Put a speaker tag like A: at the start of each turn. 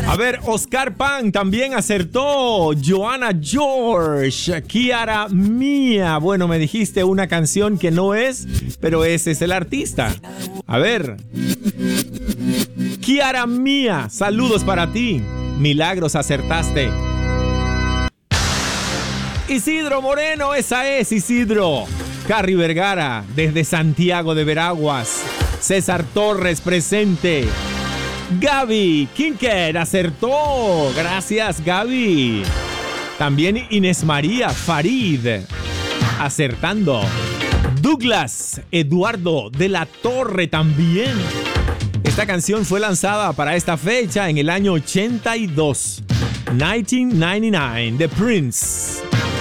A: A ver, Oscar Pan también acertó. Joanna George, Kiara Mía. Bueno, me dijiste una canción que no es, pero ese es el artista. A ver. Kiara Mía, saludos para ti. Milagros, acertaste. Isidro Moreno, esa es Isidro. Carrie Vergara, desde Santiago de Veraguas. César Torres, presente. Gaby Kinker acertó. Gracias, Gaby. También Inés María Farid acertando. Douglas Eduardo de la Torre también. Esta canción fue lanzada para esta fecha en el año 82. 1999, The Prince.